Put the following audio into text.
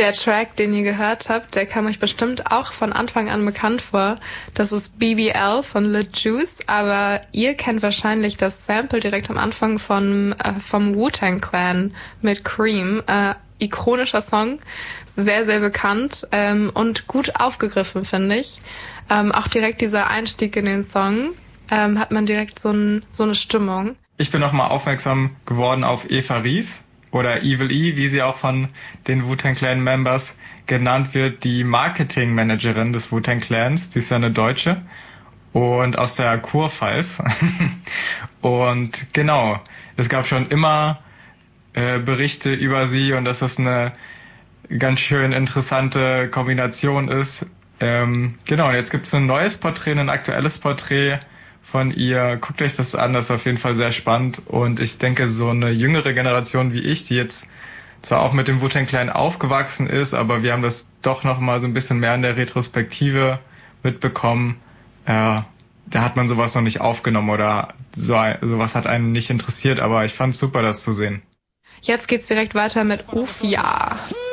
Der Track, den ihr gehört habt, der kam euch bestimmt auch von Anfang an bekannt vor. Das ist BBL von Lil Juice, aber ihr kennt wahrscheinlich das Sample direkt am Anfang vom Wu-Tang Clan mit Cream. Ikonischer Song, sehr, sehr bekannt und gut aufgegriffen, finde ich. Auch direkt dieser Einstieg in den Song hat man direkt so eine Stimmung. Ich bin nochmal aufmerksam geworden auf Eva Ries oder Evil E, wie sie auch von den Wu-Tang Clan Members genannt wird, die Marketingmanagerin des Wu-Tang Clans. Die ist ja eine Deutsche und aus der Kurpfalz. Und genau, es gab schon immer Berichte über sie und dass das eine ganz schön interessante Kombination ist. Genau, und jetzt gibt's ein neues Porträt, ein aktuelles Porträt von ihr. Guckt euch das an, das ist auf jeden Fall sehr spannend. Und ich denke, so eine jüngere Generation wie ich, die jetzt zwar auch mit dem Wu-Tang Clan aufgewachsen ist, aber wir haben das doch noch mal so ein bisschen mehr in der Retrospektive mitbekommen. Da hat man sowas noch nicht aufgenommen oder sowas hat einen nicht interessiert, aber ich fand's super, das zu sehen. Jetzt geht's direkt weiter mit Ufja.